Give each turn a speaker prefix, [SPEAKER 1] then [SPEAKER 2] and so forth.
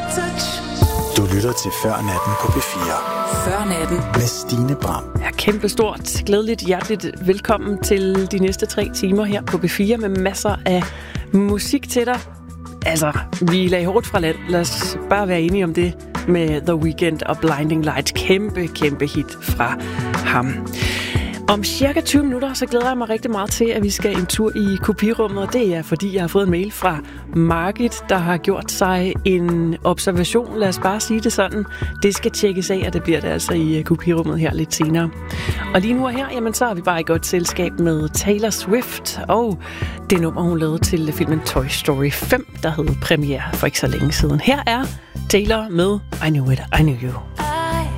[SPEAKER 1] Du lytter til Før Natten på P4.
[SPEAKER 2] Før Natten
[SPEAKER 1] med Stine Bram.
[SPEAKER 3] Ja, kæmpestort, glædeligt, hjerteligt velkommen til de næste 3 timer her på P4 med masser af musik til dig. Altså, vi lagde hårdt fra land. Lad os bare være enige om det med The Weeknd og Blinding Lights. Kæmpe hit fra ham. Om cirka 20 minutter, så glæder jeg mig rigtig meget til, at vi skal en tur i kopirummet, og det er, fordi jeg har fået en mail fra Margit, der har gjort sig en observation. Lad os bare sige det sådan. Det skal tjekkes af, og det bliver det altså i kopirummet her lidt senere. Og lige nu og her, jamen, så er vi bare i godt selskab med Taylor Swift, og det nummer, hun lavede til filmen Toy Story 5, der havde premiere for ikke så længe siden. Her er Taylor med I Knew It, I Knew You.